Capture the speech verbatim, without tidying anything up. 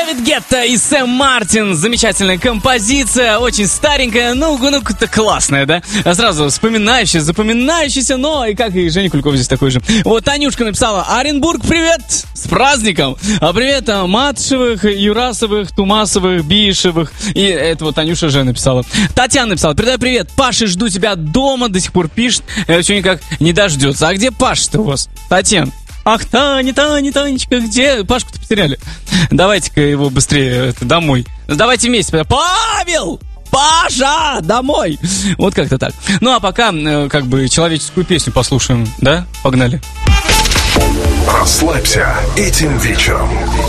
Дэвид Гетта и Сэм Мартин. Замечательная композиция, очень старенькая, но ну, ну, классная, да? Сразу вспоминающаяся, запоминающаяся, но и как и Женя Кульков здесь такой же. Вот Танюшка написала: Оренбург, привет! С праздником! А привет а, Матшевых, Юрасовых, Тумасовых, Бишевых. И это вот Танюша же написала. Татьяна написала: передай привет, Паша, жду тебя дома, до сих пор пишет. Все никак не дождется. А где Паша-то у вас, Татьяна? Ах, Таня, Таня, Танечка, где? Пашку-то потеряли. Давайте-ка его быстрее это, домой. Давайте вместе. Павел! Паша! Домой! Вот как-то так. Ну, а пока, как бы, человеческую песню послушаем, да? Погнали. Расслабься этим вечером.